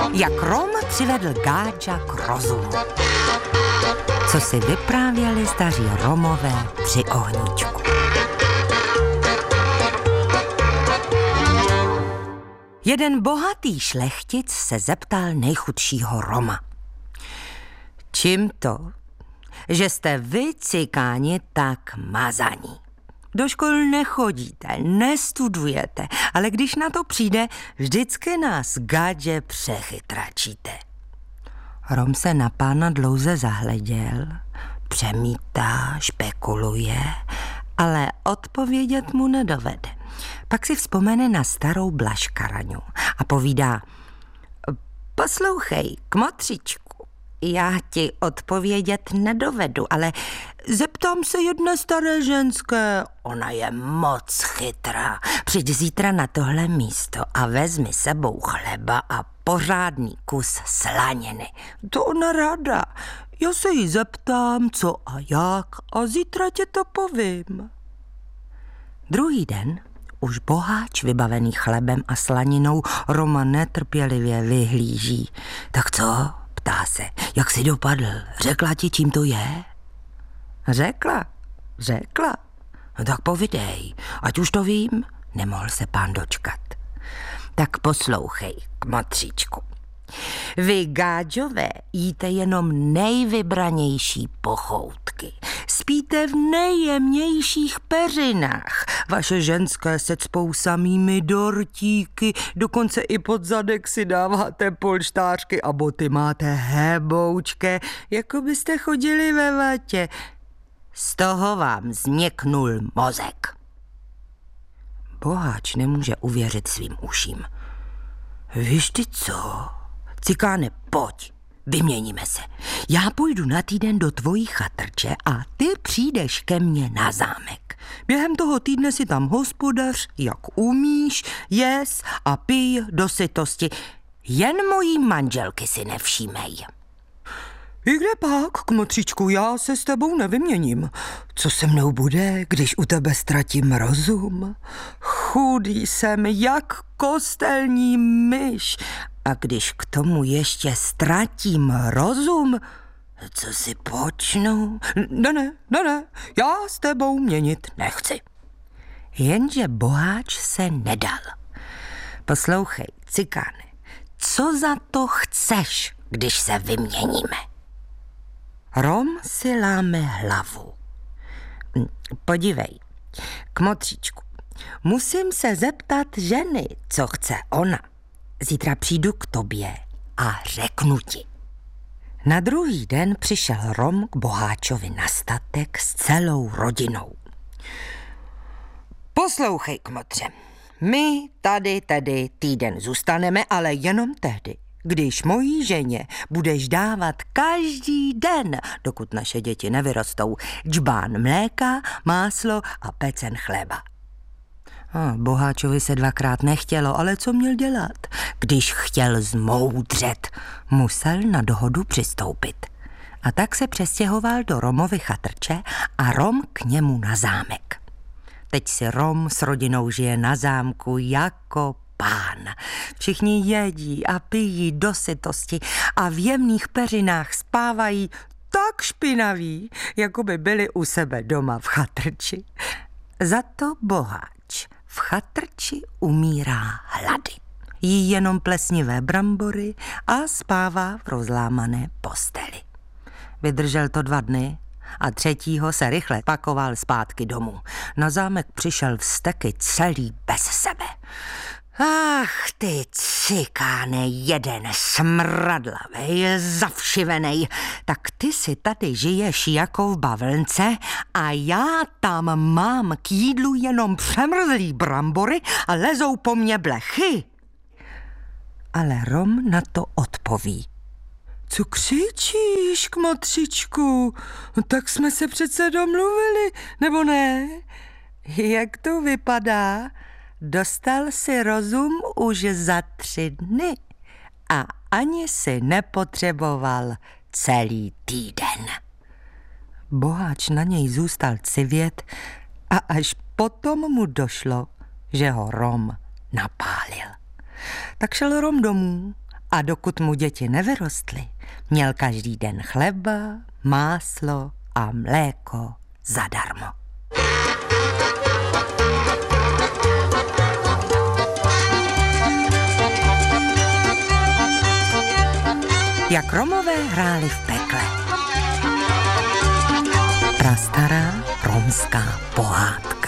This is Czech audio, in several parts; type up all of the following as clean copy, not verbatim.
jak Rom přivedl Gáča k rozumu. Co si vyprávěli staří Romové při ohníčku. Jeden bohatý šlechtic se zeptal nejchudšího Roma. Čím to, že jste vy, cikáni, tak mazaní? Do škol nechodíte, nestudujete, ale když na to přijde, vždycky nás, Gádže, přechytračíte. Rom se na pána dlouze zahleděl, přemítá, špekuluje, ale odpovědět mu nedovede. Pak si vzpomene na starou Blaškaraňu a povídá: poslouchej, kmotřičku, já ti odpovědět nedovedu, ale zeptám se jedné staré ženské, ona je moc chytrá. Přijď zítra na tohle místo a vezmi sebou chleba a pořádný kus slaniny. To ona ráda. Já se jí zeptám, co a jak, a zítra tě to povím. Druhý den už boháč vybavený chlebem a slaninou Roma netrpělivě vyhlíží. Tak co? Ptá se. Jak jsi dopadl? Řekla ti, čím to je? Řekla. No tak povidej, ať už to vím. Nemohl se pán dočkat. Tak poslouchej, kmotříčku. Vy, Gáďové, jíte jenom nejvybranější pochoutky. Spíte v nejjemnějších peřinách. Vaše ženské se cpou samými dortíky, dokonce i pod zadek si dáváte polštářky a boty máte heboučké, jako byste chodili ve vatě. Z toho vám změknul mozek. Boháč nemůže uvěřit svým uším. Víš ty co? Cikáne, pojď, vyměníme se. Já půjdu na týden do tvojí chatrče a ty přijdeš ke mně na zámek. Během toho týdne si tam hospodař, jak umíš, jes a pij do sytosti. Jen mojí manželky si nevšímej. I kde pak, kmotříčku, já se s tebou nevyměním. Co se mnou bude, když u tebe ztratím rozum? Chudý jsem jak kostelní myš. A když k tomu ještě ztratím rozum, co si počnu? Ne, já s tebou měnit nechci. Jenže boháč se nedal. Poslouchej, cikáne, co za to chceš, když se vyměníme? Rom si láme hlavu. Podívej, kmotříčku, musím se zeptat ženy, co chce ona. Zítra přijdu k tobě a řeknu ti. Na druhý den přišel Rom k boháčovi na statek s celou rodinou. Poslouchej, kmotře, my tady tedy týden zůstaneme, ale jenom tehdy, když mojí ženě budeš dávat každý den, dokud naše děti nevyrostou, džbán mléka, máslo a pecen chleba. Boháčovi se dvakrát nechtělo, ale co měl dělat? Když chtěl zmoudřet, musel na dohodu přistoupit. A tak se přestěhoval do Romovy chatrče a Rom k němu na zámek. Teď si Rom s rodinou žije na zámku jako pán. Všichni jedí a pijí do sytosti a v jemných peřinách spávají tak špinaví, jako by byli u sebe doma v chatrči. Za to boháč v chatrči umírá hlady. Jí jenom plesnivé brambory a spává v rozlámané posteli. Vydržel to 2 dny a 3. se rychle pakoval zpátky domů. Na zámek přišel vzteky celý bez sebe. Ach ty cikáne, jeden smradlavej, zavšivenej, tak ty si tady žiješ jako v bavlnce a já tam mám k jídlu jenom přemrzlý brambory a lezou po mně blechy. Ale Rom na to odpoví. Co křičíš, kmotřičku? Tak jsme se přece domluvili, nebo ne? Jak to vypadá? Dostal si rozum už za 3 dny a ani si nepotřeboval celý týden. Boháč na něj zůstal civět a až potom mu došlo, že ho Rom napálil. Tak šel Rom domů A dokud mu děti nevyrostly, měl každý den chleba, máslo a mléko zadarmo. Jak Romové hráli v pekle. Prastará romská pohádka.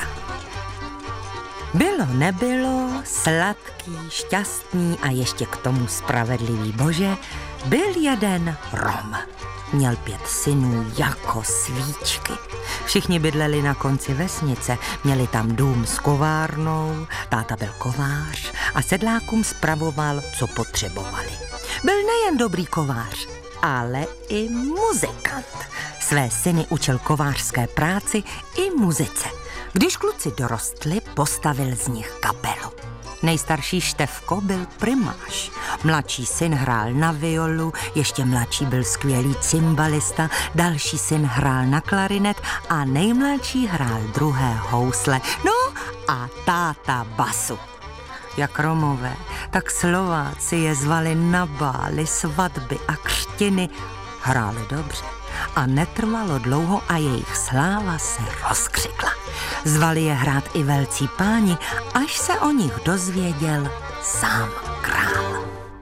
Bylo nebylo, sladký, šťastný a ještě k tomu spravedlivý bože, byl jeden Rom. Měl 5 synů jako svíčky. Všichni bydleli na konci vesnice, měli tam dům s kovárnou, táta byl kovář a sedlákům spravoval, co potřebovali. Byl nejen dobrý kovář, ale i muzikant. Své syny učil kovářské práci i muzice. Když kluci dorostli, postavil z nich kapelu. Nejstarší Štefko byl primáš, mladší syn hrál na violu, ještě mladší byl skvělý cymbalista, další syn hrál na klarinet a nejmladší hrál druhé housle, no a táta basu. Jak Romové, tak Slováci je zvali na bály, svatby a křtiny. Hráli dobře a netrvalo dlouho a jejich sláva se rozkřikla. Zvali je hrát i velcí páni, až se o nich dozvěděl sám král.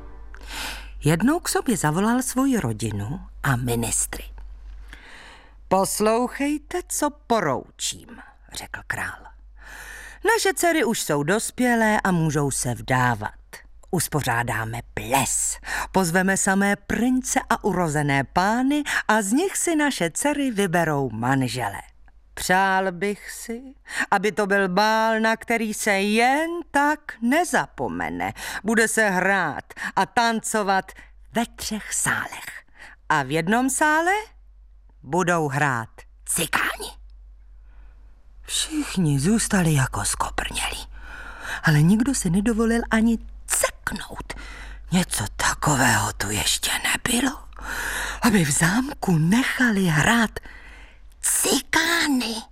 Jednou k sobě zavolal svoji rodinu a ministry. Poslouchejte, co poroučím, řekl král. Naše dcery už jsou dospělé a můžou se vdávat. Uspořádáme ples, pozveme samé prince a urozené pány a z nich si naše dcery vyberou manžele. Přál bych si, aby to byl bál, na který se jen tak nezapomene. Bude se hrát a tancovat ve 3 sálech. A v jednom sále budou hrát cikáni. Všichni zůstali jako skoprnělí, ale nikdo si nedovolil ani ceknout. Něco takového tu ještě nebylo, aby v zámku nechali hrát cikány.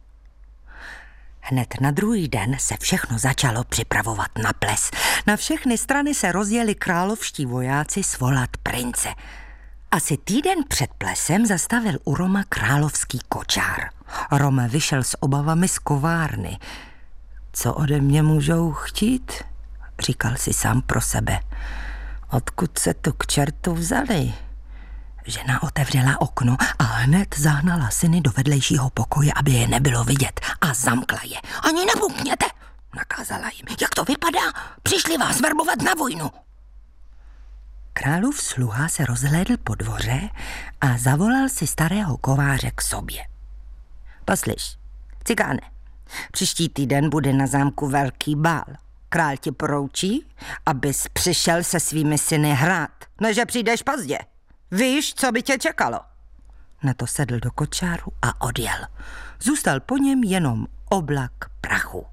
Hned na druhý den se všechno začalo připravovat na ples. Na všechny strany se rozjeli královští vojáci svolat prince. Asi týden před plesem zastavil u Roma královský kočár. Rom vyšel s obavami z kovárny. Co ode mě můžou chtít? Říkal si sám pro sebe. Odkud se tu k čertu vzali? Žena otevřela okno a hned zahnala syny do vedlejšího pokoje, aby je nebylo vidět, a zamkla je. Ani nebouchněte, nakázala jim. Jak to vypadá? Přišli vás verbovat na vojnu. Králův sluha se rozhlédl po dvoře a zavolal si starého kováře k sobě. Poslyš, cikáne, příští týden bude na zámku velký bál. Král ti poroučí, abys přišel se svými syny hrát, než přijdeš pozdě. Víš, co by tě čekalo? Na to sedl do kočáru a odjel. Zůstal po něm jenom oblak prachu.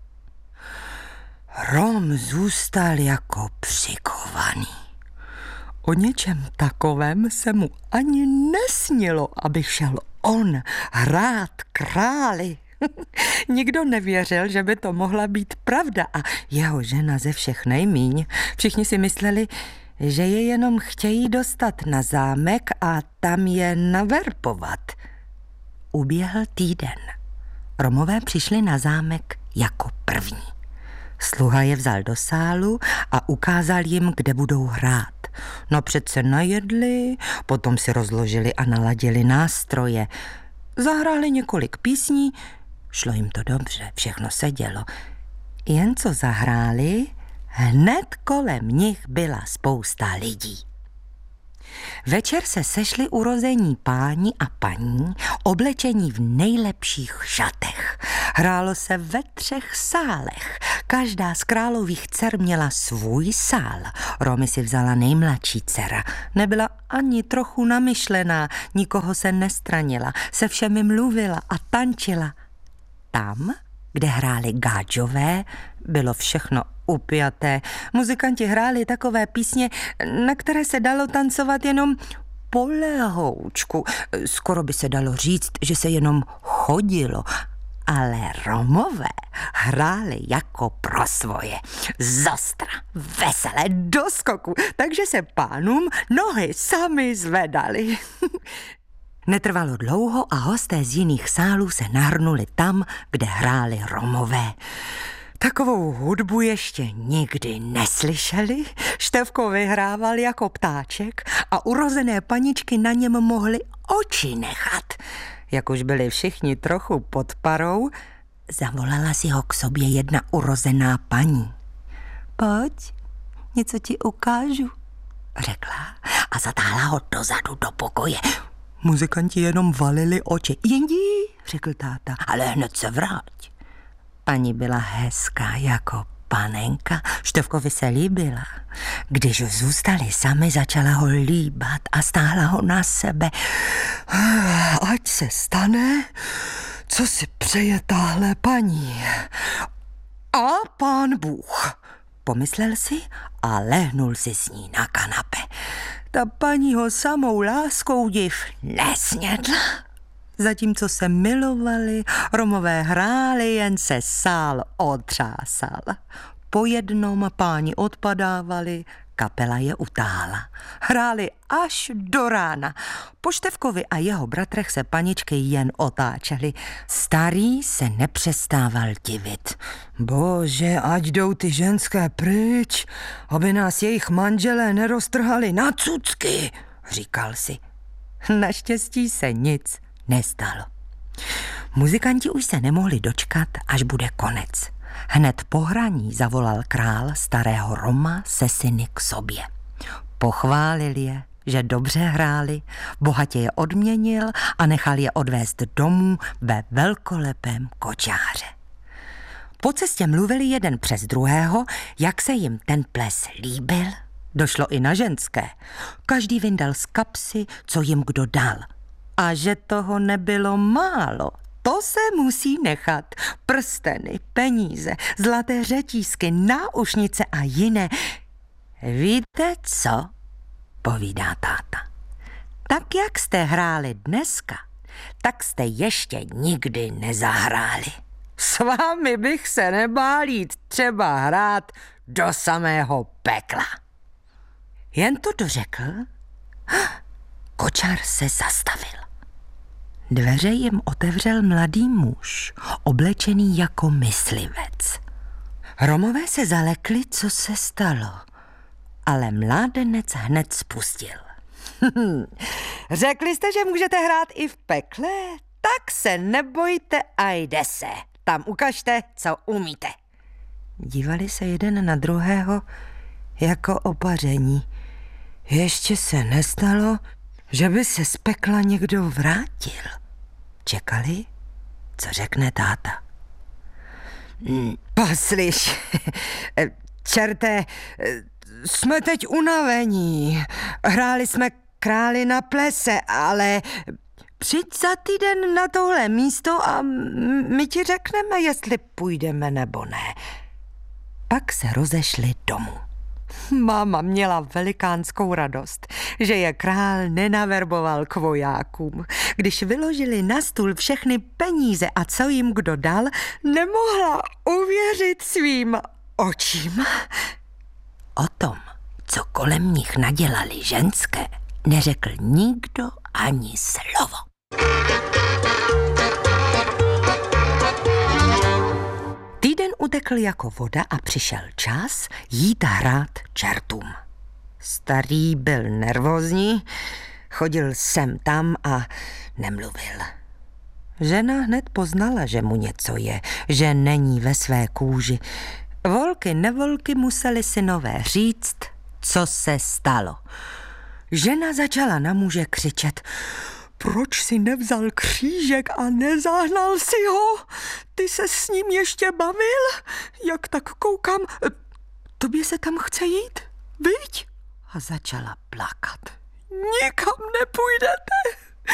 Rom zůstal jako přikovaný. O něčem takovém se mu ani nesnilo, aby šel on hrát králi. Nikdo nevěřil, že by to mohla být pravda a jeho žena ze všech nejmíň. Všichni si mysleli, že je jenom chtějí dostat na zámek a tam je naverpovat. Uběhl týden. Romové přišli na zámek jako první. Sluha je vzal do sálu a ukázal jim, kde budou hrát. Napřed se najedli, potom si rozložili a naladili nástroje. Zahráli několik písní, šlo jim to dobře, všechno se dělo. Jen co zahráli, hned kolem nich byla spousta lidí. Večer se sešli urození páni a paní, oblečení v nejlepších šatech. Hrálo se ve 3 sálech. Každá z králových dcer měla svůj sál. Romy si vzala nejmladší dcera. Nebyla ani trochu namyšlená, nikoho se nestranila, se všemi mluvila a tančila. Tam, kde hráli gádžové, bylo všechno upjaté. Muzikanti hráli takové písně, na které se dalo tancovat jenom polehoučku. Skoro by se dalo říct, že se jenom chodilo. Ale Romové hráli jako pro svoje. Zostra, veselé, do skoku, takže se pánům nohy sami zvedaly. Netrvalo dlouho a hosté z jiných sálů se nahrnuli tam, kde hráli Romové. Takovou hudbu ještě nikdy neslyšeli. Števko vyhrával jako ptáček a urozené paničky na něm mohly oči nechat. Jak už byli všichni trochu pod parou, zavolala si ho k sobě jedna urozená paní. Pojď, něco ti ukážu, řekla a zatáhla ho dozadu do pokoje. Muzikanti jenom valili oči. Jindí, řekl táta, ale hned se vrať. Paní byla hezká jako panenka, Števkovi se líbila. Když zůstali sami, začala ho líbat a stáhla ho na sebe. Ať se stane, co si přeje táhle paní. A pán Bůh, pomyslel si a lehnul si s ní na kanape. Ta paní ho samou láskou div nesnědla. Zatímco se milovali, Romové hráli, jen se sál otřásal. Po jednom páni odpadávali, kapela je utáhla. Hráli až do rána. Po Števkovi a jeho bratrech se paničky jen otáčely. Starý se nepřestával divit. Bože, ať jdou ty ženské pryč, aby nás jejich manželé neroztrhali na cucky, říkal si. Naštěstí se nic nestalo. Muzikanti už se nemohli dočkat, až bude konec. Hned po hraní zavolal král starého Roma se syny k sobě. Pochválil je, že dobře hráli, bohatě je odměnil a nechal je odvést domů ve velkolepém kočáře. Po cestě mluvili jeden přes druhého, jak se jim ten ples líbil. Došlo i na ženské. Každý vyndal z kapsy, co jim kdo dal. A že toho nebylo málo, to se musí nechat. Prsteny, peníze, zlaté řetízky, náušnice a jiné. Víte co? Povídá táta. Tak jak jste hráli dneska, tak jste ještě nikdy nezahráli. S vámi bych se nebál jít třeba hrát do samého pekla. Jen to dořekl, kočár se zastavil. Dveře jim otevřel mladý muž, oblečený jako myslivec. Romové se zalekli, co se stalo, ale mládenec hned spustil. Řekli jste, že můžete hrát i v pekle? Tak se nebojte a jde se. Tam ukažte, co umíte. Dívali se jeden na druhého jako opaření. Ještě se nestalo, že by se z pekla někdo vrátil. Čekali, co řekne táta. Poslyš, čerte, jsme teď unavení. Hráli jsme králi na plese, ale přijď za týden na tohle místo a my ti řekneme, jestli půjdeme nebo ne. Pak se rozešli domů. Máma měla velikánskou radost, že je král nenaverboval k vojákům. Když vyložili na stůl všechny peníze a co jim kdo dal, nemohla uvěřit svým očím. O tom, co kolem nich nadělali ženské, neřekl nikdo ani slovo. Týden utekl jako voda a přišel čas jít hrát čertům. Starý byl nervózní, chodil sem tam a nemluvil. Žena hned poznala, že mu něco je, že není ve své kůži. Volky nevolky museli synové říct, co se stalo. Žena začala na muže křičet. Proč si nevzal křížek a nezahnal si ho? Ty se s ním ještě bavil? Jak tak koukám, tobě se tam chce jít, viď? A začala plakat. Nikam nepůjdete.